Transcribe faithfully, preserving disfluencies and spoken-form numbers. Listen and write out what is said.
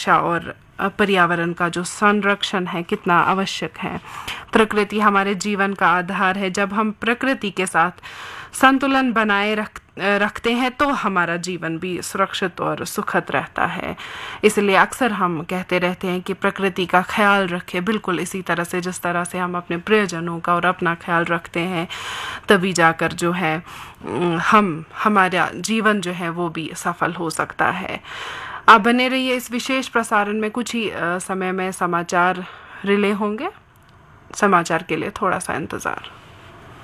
सुरक्षा और पर्यावरण का जो संरक्षण है कितना आवश्यक है। प्रकृति हमारे जीवन का आधार है। जब हम प्रकृति के साथ संतुलन बनाए रख रखते हैं तो हमारा जीवन भी सुरक्षित और सुखद रहता है। इसलिए अक्सर हम कहते रहते हैं कि प्रकृति का ख्याल रखें, बिल्कुल इसी तरह से जिस तरह से हम अपने प्रियजनों का और अपना ख्याल रखते हैं, तभी जाकर जो है हम हमारा जीवन जो है वो भी सफल हो सकता है। आप बने रहिए इस विशेष प्रसारण में। कुछ ही समय में समाचार रिले होंगे। समाचार के लिए थोड़ा सा इंतज़ार।